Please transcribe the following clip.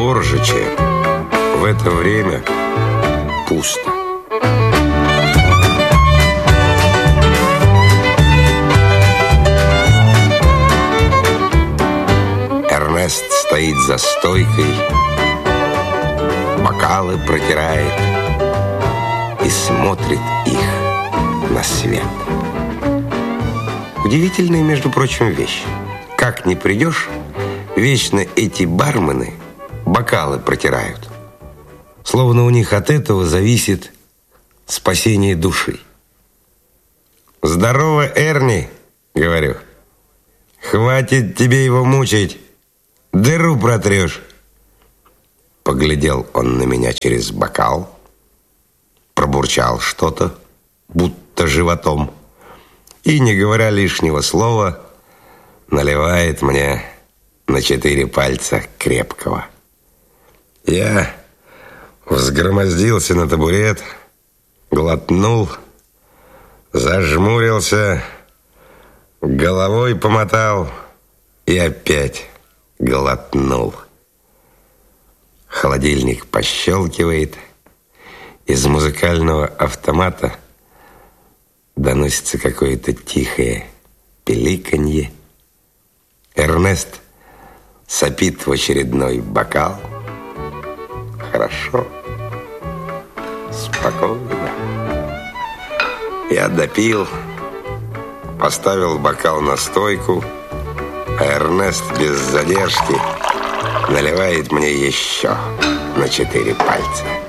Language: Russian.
Боржиче в это время пусто. Эрнест стоит за стойкой, бокалы протирает и смотрит их на свет. Удивительная, между прочим, вещь. Как ни придешь, вечно эти бармены бокалы протирают. Словно у них от этого зависит спасение души. «Здорово, Эрни!» — говорю. «Хватит тебе его мучить, дыру протрешь!» Поглядел он на меня через бокал, пробурчал что-то, будто животом, и, не говоря лишнего слова, наливает мне на 4 пальца крепкого. Я взгромоздился на табурет, глотнул, зажмурился, головой помотал и опять глотнул. Холодильник пощелкивает, из музыкального автомата доносится какое-то тихое пиликанье. Эрнест сопит в очередной бокал. Хорошо, спокойно. Я допил, поставил бокал на стойку, а Эрнест без задержки наливает мне еще на 4 пальца.